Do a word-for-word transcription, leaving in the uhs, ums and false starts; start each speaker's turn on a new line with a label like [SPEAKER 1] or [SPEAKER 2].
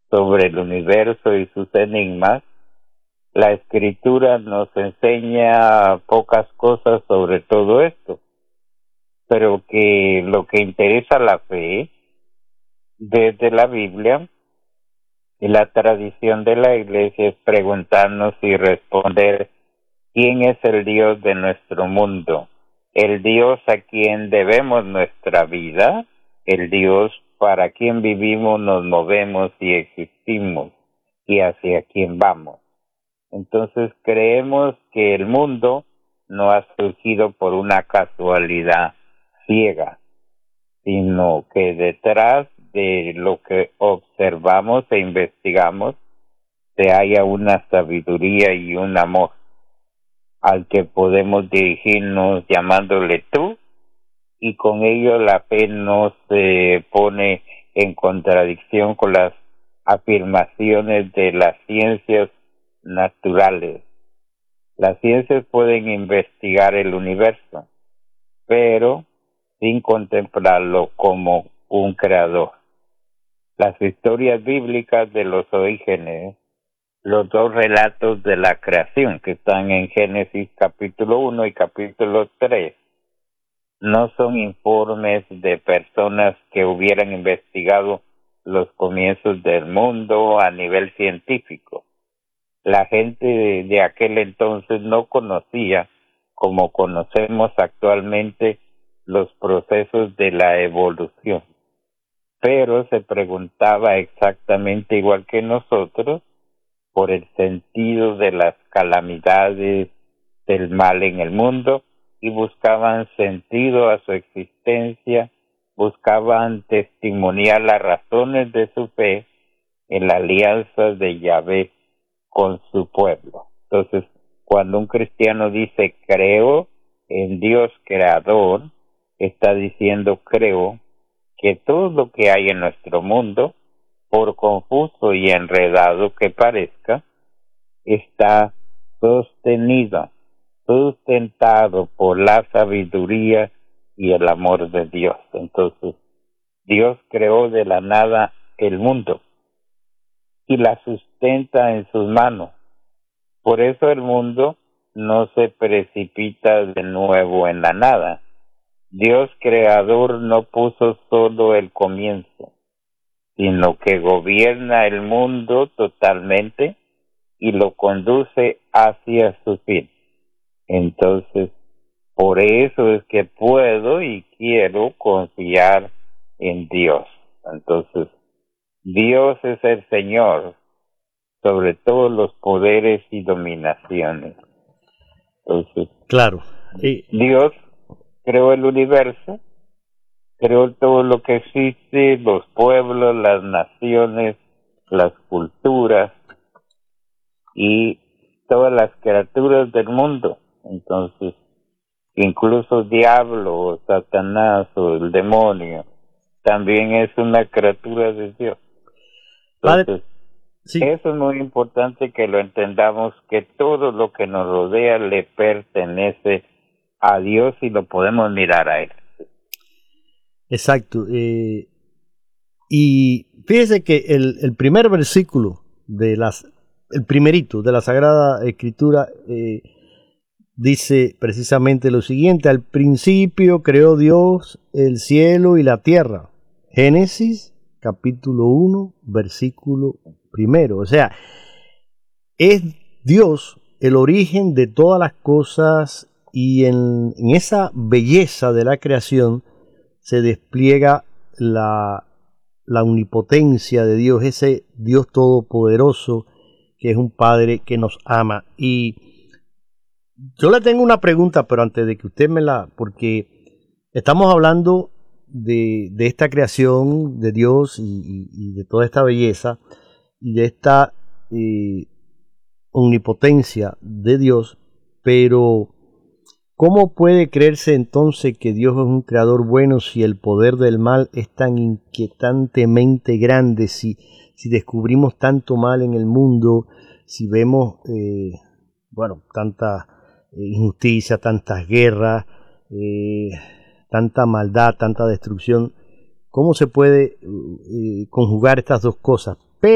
[SPEAKER 1] sobre el universo y sus enigmas, la Escritura nos enseña pocas cosas sobre todo esto, pero que lo que interesa a la fe desde la Biblia y la tradición de la Iglesia es preguntarnos y responder quién es el Dios de nuestro mundo, el Dios a quien debemos nuestra vida, el Dios para quien vivimos, nos movemos y existimos, y hacia quien vamos. Entonces creemos que el mundo no ha surgido por una casualidad ciega, sino que detrás de lo que observamos e investigamos se halla una sabiduría y un amor al que podemos dirigirnos llamándole tú, y con ello la fe no se pone en contradicción con las afirmaciones de las ciencias naturales. Las ciencias pueden investigar el universo, pero sin contemplarlo como un creador. Las historias bíblicas de los orígenes, los dos relatos de la creación que están en Génesis capítulo uno y capítulo tres, no son informes de personas que hubieran investigado los comienzos del mundo a nivel científico. La gente de, de aquel entonces no conocía, como conocemos actualmente, los procesos de la evolución, pero se preguntaba exactamente igual que nosotros por el sentido de las calamidades del mal en el mundo y buscaban sentido a su existencia, buscaban testimoniar las razones de su fe en la alianza de Yahvé con su pueblo. Entonces, cuando un cristiano dice creo en Dios creador, está diciendo creo que todo lo que hay en nuestro mundo, por confuso y enredado que parezca, está sostenido, sustentado por la sabiduría y el amor de Dios. Entonces, Dios creó de la nada el mundo y la sustenta en sus manos. Por eso el mundo no se precipita de nuevo en la nada. Dios creador no puso solo el comienzo, sino que gobierna el mundo totalmente y lo conduce hacia su fin. Entonces, por eso es que puedo y quiero confiar en Dios. Entonces, Dios es el Señor sobre todos los poderes y dominaciones. Entonces,
[SPEAKER 2] claro. Y...
[SPEAKER 1] Dios creó el universo, creó todo lo que existe, los pueblos, las naciones, las culturas y todas las criaturas del mundo. Entonces, incluso diablo o Satanás o el demonio también es una criatura de Dios. Entonces,
[SPEAKER 2] Padre, sí.
[SPEAKER 1] Eso es muy importante que lo entendamos, que todo lo que nos rodea le pertenece a Dios y lo podemos mirar a Él.
[SPEAKER 2] Exacto. Eh, y fíjese que el, el primer versículo de las, el primerito de la Sagrada Escritura eh, dice precisamente lo siguiente: al principio creó Dios el cielo y la tierra. Génesis capítulo uno, versículo primero. O sea, es Dios el origen de todas las cosas, y en, en esa belleza de la creación se despliega la, la omnipotencia de Dios, ese Dios todopoderoso que es un Padre que nos ama. Y yo le tengo una pregunta, pero antes de que usted me la... porque estamos hablando de, de esta creación de Dios y, y, y de toda esta belleza y de esta eh, omnipotencia de Dios, pero ¿cómo puede creerse entonces que Dios es un creador bueno si el poder del mal es tan inquietantemente grande, si, si descubrimos tanto mal en el mundo, si vemos eh, bueno, tanta eh, injusticia, tantas guerras, eh, tanta maldad, tanta destrucción? ¿Cómo se puede eh, conjugar estas dos cosas?